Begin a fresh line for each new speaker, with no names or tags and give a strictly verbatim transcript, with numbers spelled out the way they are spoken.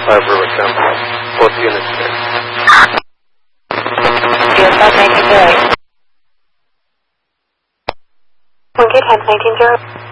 five River Temple. Both units there.
zero five nineteen zero eight. one K times nineteen zero.